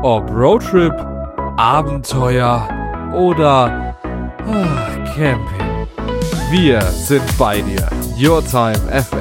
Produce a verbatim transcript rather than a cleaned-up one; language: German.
Ob Roadtrip, Abenteuer oder ah, Camping. Wir sind bei dir. Your Time F M.